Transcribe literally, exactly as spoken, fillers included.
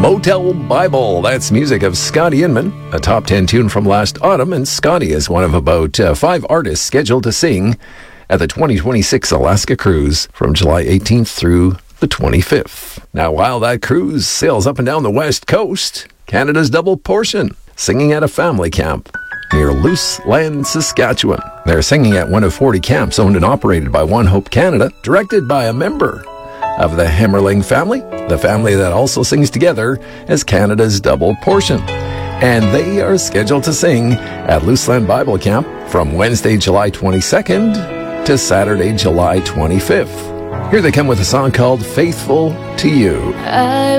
Motel Bible. That's music of Scotty Inman, a top ten tune from last autumn, and Scotty is one of about uh, five artists scheduled to sing at the twenty twenty-six Alaska Cruise from July eighteenth through the twenty-fifth. Now, while that cruise sails up and down the west coast, Canada's Double Portion, singing at a family camp near Loose Land, Saskatchewan. They're singing at one of forty camps owned and operated by One Hope Canada, directed by a member of the Hemmerling family, the family that also sings together as Canada's Double Portion. And they are scheduled to sing at Loose Land Bible Camp from Wednesday, July twenty-second to Saturday, July twenty-fifth. Here they come with a song called Faithful to You. I